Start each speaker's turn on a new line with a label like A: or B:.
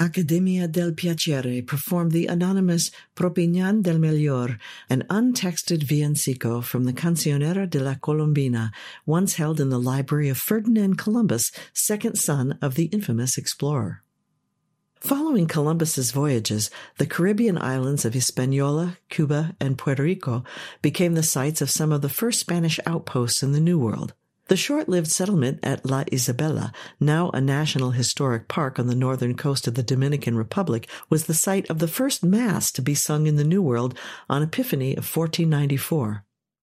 A: Accademia del Piacere performed the anonymous Propignan del Melior, an untexted villancico from the Cancionera de la Colombina, once held in the library of Ferdinand Columbus, second son of the infamous explorer. Following Columbus's voyages, the Caribbean islands of Hispaniola, Cuba, and Puerto Rico became the sites of some of the first Spanish outposts in the New World. The short-lived settlement at La Isabela, now a National Historic Park on the northern coast of the Dominican Republic, was the site of the first Mass to be sung in the New World on Epiphany of 1494.